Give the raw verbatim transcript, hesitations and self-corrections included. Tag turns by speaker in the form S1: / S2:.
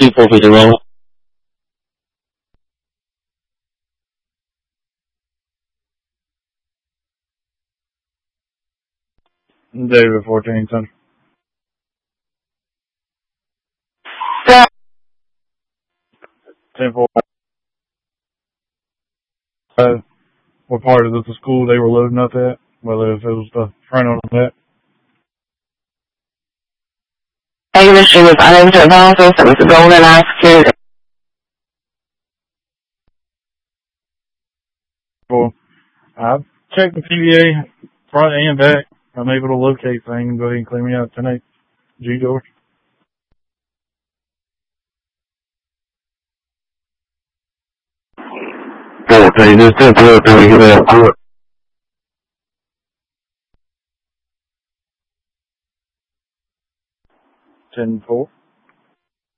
S1: two four for zero.
S2: David fourteen Center. ten four. Uh, what part of the school they were loading up at, whether if it was the front or the back.
S3: Industry was unable to advance us. It was a golden axe.
S2: Well, I've checked the P V A front and back. I'm able to locate things and go ahead and clear me out tonight. G George.
S1: fourteen, this ten four, can we get that to it?
S2: ten four.